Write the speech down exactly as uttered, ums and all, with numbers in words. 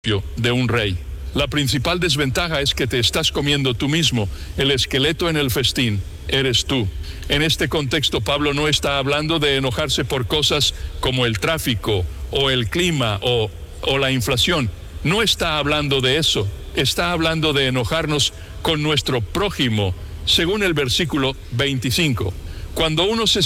de un rey. La principal desventaja es que te estás comiendo tú mismo. El esqueleto en el festín eres tú. En este contexto, Pablo no está hablando de enojarse por cosas como el tráfico o el clima o, o la inflación. No está hablando de eso. Está hablando de enojarnos con nuestro prójimo, según el versículo veinticinco. Cuando uno se